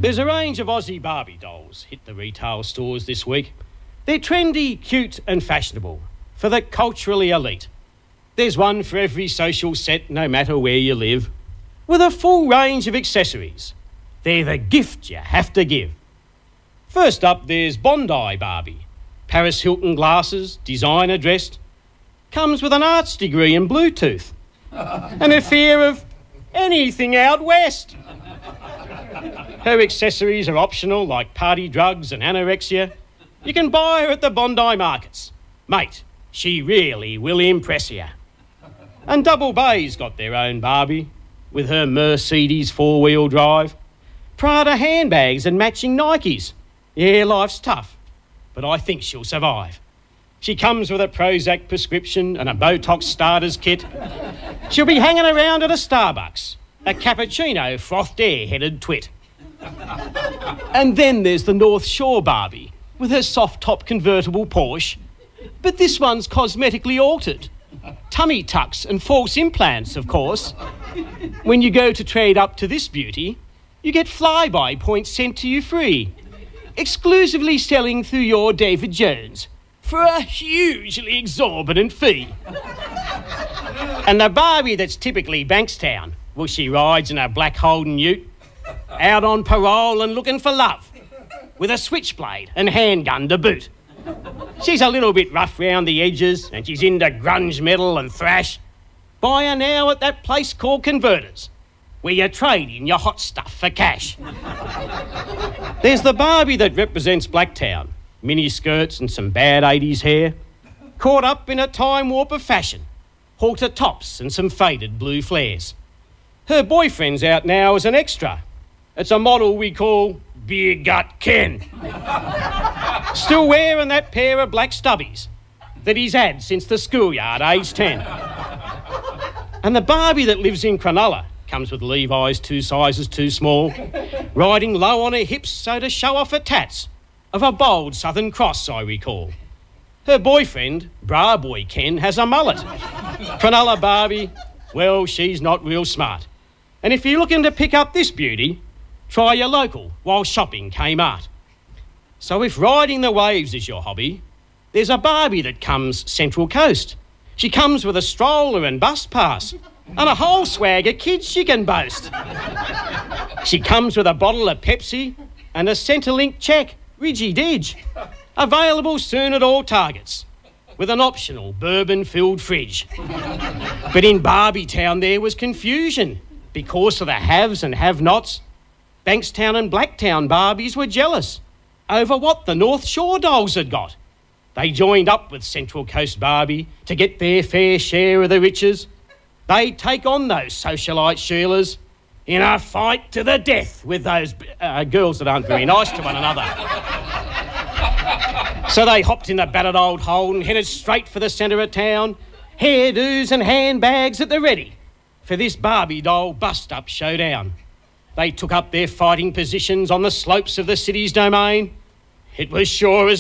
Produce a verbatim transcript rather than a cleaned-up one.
There's a range of Aussie Barbie dolls hit the retail stores this week. They're trendy, cute and fashionable for the culturally elite. There's one for every social set, no matter where you live, with a full range of accessories. They're the gift you have to give. First up, there's Bondi Barbie. Paris Hilton glasses, designer dressed. Comes with an arts degree in Bluetooth and a fear of anything out west. Her accessories are optional, like party drugs and anorexia. You can buy her at the Bondi markets. Mate, she really will impress you. And Double Bay's got their own Barbie, with her Mercedes four-wheel drive. Prada handbags and matching Nikes. Yeah, life's tough, but I think she'll survive. She comes with a Prozac prescription and a Botox starters kit. She'll be hanging around at a Starbucks, a cappuccino frothed air-headed twit. And then there's the North Shore Barbie, with her soft-top convertible Porsche. But this one's cosmetically altered. Tummy tucks and false implants, of course. When you go to trade up to this beauty, you get flyby points sent to you free, exclusively selling through your David Jones for a hugely exorbitant fee. And the Barbie that's typically Bankstown, well, she rides in a black Holden ute, out on parole and looking for love, with a switchblade and handgun to boot. She's a little bit rough round the edges and she's into grunge metal and thrash. Buy her now at that place called Converters, where you trade in your hot stuff for cash. There's the Barbie that represents Blacktown, mini skirts and some bad eighties hair, caught up in a time warp of fashion, halter tops and some faded blue flares. Her boyfriend's out now as an extra. It's a model we call Beer Gut Ken. Still wearing that pair of black stubbies that he's had since the schoolyard, age ten. And the Barbie that lives in Cronulla comes with Levi's two sizes too small, riding low on her hips so to show off her tats, of a bold Southern Cross, I recall. Her boyfriend, Bra Boy Ken, has a mullet. Cronulla Barbie, well, she's not real smart. And if you're looking to pick up this beauty, try your local while shopping Kmart. So if riding the waves is your hobby, there's a Barbie that comes Central Coast. She comes with a stroller and bus pass and a whole swag of kids she can boast. She comes with a bottle of Pepsi and a Centrelink check, Ridgy Didge. Available soon at all Targets, with an optional bourbon-filled fridge. But in Barbie Town there was confusion because of the haves and have-nots. Bankstown and Blacktown Barbies were jealous over what the North Shore dolls had got. They joined up with Central Coast Barbie to get their fair share of the riches. They take on those socialite Sheilas in a fight to the death with those uh, girls that aren't very nice to one another. So they hopped in the battered old Holden, headed straight for the centre of town, hairdos and handbags at the ready for this Barbie doll bust-up showdown. They took up their fighting positions on the slopes of the city's domain. It was sure as